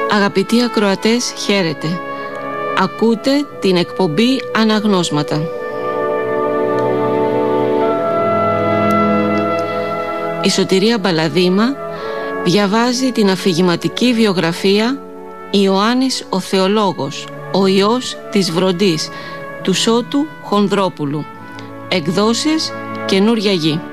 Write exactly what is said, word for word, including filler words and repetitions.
Αγαπητοί ακροατές, χαίρετε. Ακούτε την εκπομπή Αναγνώσματα. Η Σωτηρία Μπαλαδήμα διαβάζει την αφηγηματική βιογραφία Ιωάννης ο Θεολόγος, ο Υιός της Βροντής, του Σώτου Χονδρόπουλου. Εκδόσεις Καινούρια Γη.